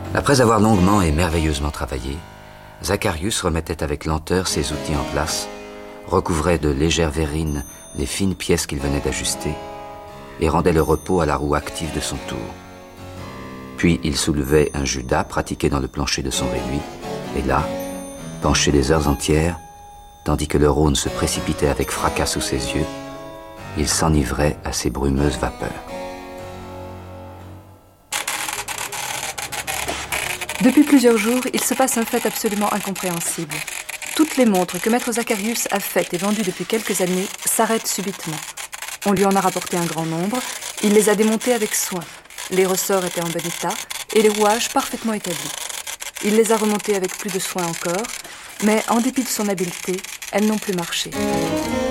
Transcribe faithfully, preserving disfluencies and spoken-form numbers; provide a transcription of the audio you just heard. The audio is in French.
Après avoir longuement et merveilleusement travaillé, Zacharius remettait avec lenteur ses outils en place, recouvrait de légères verrines les fines pièces qu'il venait d'ajuster et rendait le repos à la roue active de son tour. Puis il soulevait un judas pratiqué dans le plancher de son réduit, et là, penché des heures entières, tandis que le Rhône se précipitait avec fracas sous ses yeux, il s'enivrait à ces brumeuses vapeurs. Depuis plusieurs jours, il se passe un fait absolument incompréhensible. Toutes les montres que maître Zacharius a faites et vendues depuis quelques années s'arrêtent subitement. On lui en a rapporté un grand nombre, il les a démontées avec soin. Les ressorts étaient en bon état et les rouages parfaitement établis. Il les a remontées avec plus de soin encore, mais en dépit de son habileté, elles n'ont plus marché.